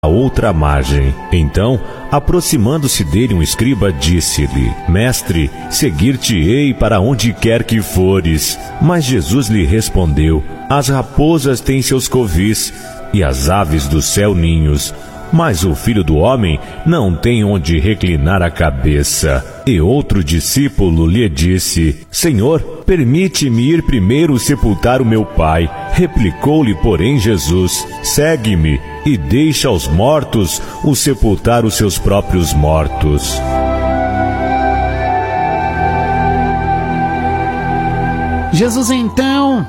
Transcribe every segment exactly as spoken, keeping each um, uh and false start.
a outra margem. Então, aproximando-se dele um escriba, disse-lhe: Mestre, seguir-te-ei para onde quer que fores. Mas Jesus lhe respondeu: As raposas têm seus covis, e as aves do céu ninhos, mas o Filho do Homem não tem onde reclinar a cabeça. E outro discípulo lhe disse: Senhor, permite-me ir primeiro sepultar o meu pai. Replicou-lhe, porém, Jesus: Segue-me e deixa aos mortos o sepultar os seus próprios mortos. Jesus, então,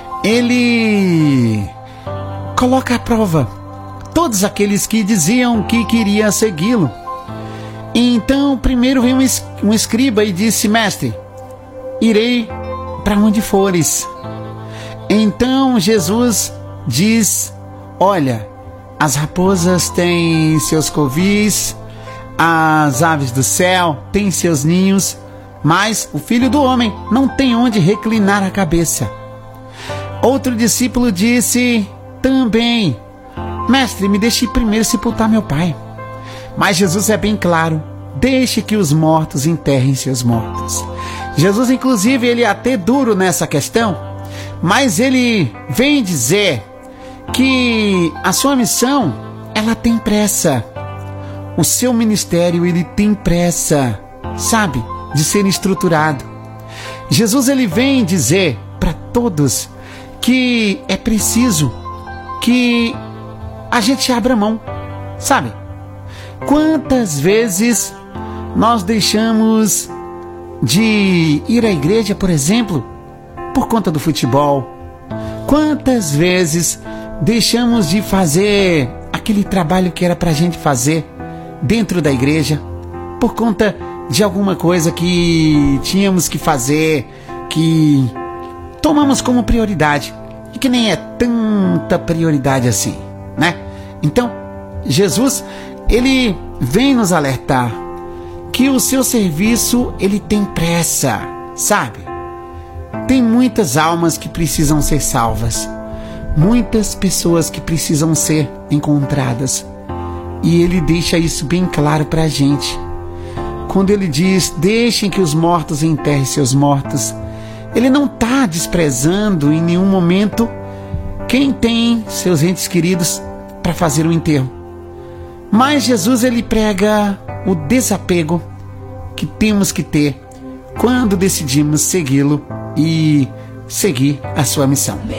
ele coloca à prova todos aqueles que diziam que queria segui-lo. Então, primeiro veio um escriba e disse: Mestre, irei para onde fores. Então Jesus diz: Olha, as raposas têm seus covis, as aves do céu têm seus ninhos, mas o Filho do Homem não tem onde reclinar a cabeça. Outro discípulo disse também: Mestre, me deixe primeiro sepultar meu pai. Mas Jesus é bem claro: deixe que os mortos enterrem seus mortos. Jesus, inclusive, ele é até duro nessa questão, mas ele vem dizer que a sua missão, ela tem pressa. O seu ministério, ele tem pressa, sabe, de ser estruturado. Jesus, ele vem dizer para todos que é preciso que a gente abra mão, sabe? Quantas vezes nós deixamos de ir à igreja, por exemplo, por conta do futebol? Quantas vezes deixamos de fazer aquele trabalho que era pra gente fazer dentro da igreja, por conta de alguma coisa que tínhamos que fazer, que tomamos como prioridade e que nem é tanta prioridade assim, né? Então, Jesus, ele vem nos alertar que o seu serviço, ele tem pressa, sabe? Tem muitas almas que precisam ser salvas, muitas pessoas que precisam ser encontradas, e ele deixa isso bem claro pra gente. Quando ele diz: deixem que os mortos enterrem seus mortos, ele não está desprezando em nenhum momento quem tem seus entes queridos para fazer o enterro. Mas Jesus, ele prega o desapego que temos que ter quando decidimos segui-lo e seguir a sua missão.